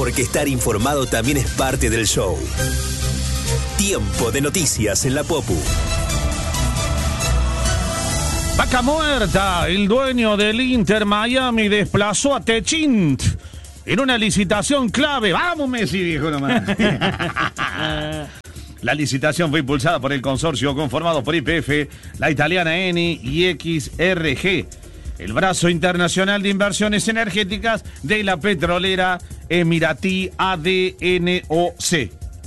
porque estar informado también es parte del show. Tiempo de noticias en la Popu. Vaca muerta, el dueño del Inter Miami desplazó a Techint en una licitación clave. ¡Vamos, Messi, viejo nomás! La licitación fue impulsada por el consorcio conformado por YPF, la italiana Eni y XRG, el brazo internacional de inversiones energéticas de la petrolera emiratí ADNOC.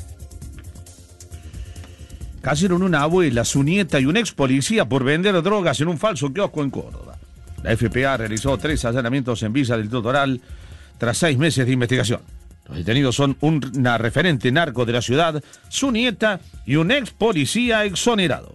Cayeron una abuela, su nieta y un ex policía por vender drogas en un falso kiosco en Córdoba. La FPA realizó 3 allanamientos en Villa del Totoral tras 6 meses de investigación. Los detenidos son una referente narco de la ciudad, su nieta y un ex policía exonerado.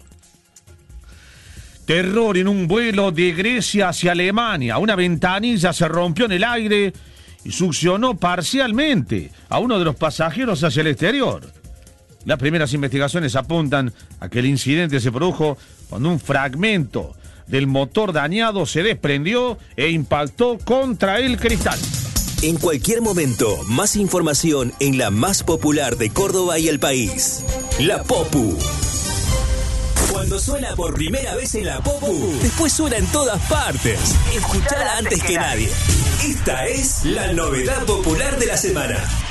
Terror en un vuelo de Grecia hacia Alemania. Una ventanilla se rompió en el aire y succionó parcialmente a uno de los pasajeros hacia el exterior. Las primeras investigaciones apuntan a que el incidente se produjo cuando un fragmento del motor dañado se desprendió e impactó contra el cristal. En cualquier momento, más información en la más popular de Córdoba y el país. La Popu. Cuando suena por primera vez en la Popu, después suena en todas partes. Escuchala antes que nadie. Esta es la novedad popular de la semana.